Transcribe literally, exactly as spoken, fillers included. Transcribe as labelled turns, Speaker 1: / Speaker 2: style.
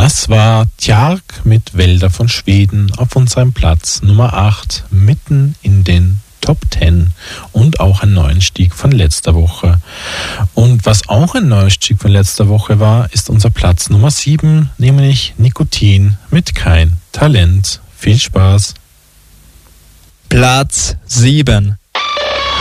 Speaker 1: Das war Tjark mit Wälder von Schweden auf unserem Platz Nummer acht, mitten in den Top zehn und auch ein Neuanstieg von letzter Woche. Und was auch ein Neuanstieg von letzter Woche war, ist unser Platz Nummer sieben, nämlich Nikotin mit Kein Talent. Viel Spaß!
Speaker 2: Platz sieben.